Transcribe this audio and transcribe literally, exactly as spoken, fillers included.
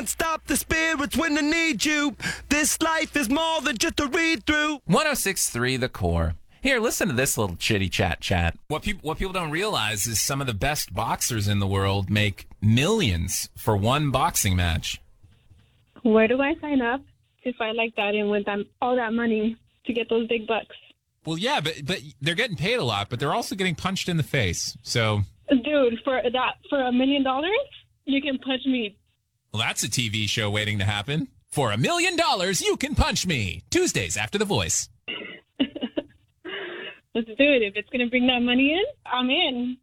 Stop the spirits when they need you. This life is more than just a read through. one oh six point three The Core. Here, listen to this little chitty chat chat. What people what people don't realize is some of the best boxers in the world make millions for one boxing match. Where do I sign up to fight like that and with them, all that money to get those big bucks? Well, yeah, but but they're getting paid a lot, but they're also getting punched in the face. So, Dude, for that for a million dollars, you can punch me. well, that's a T V show waiting to happen. For a million dollars, you can punch me. Tuesdays after The Voice. Let's do it. If it's going to bring that money in, I'm in.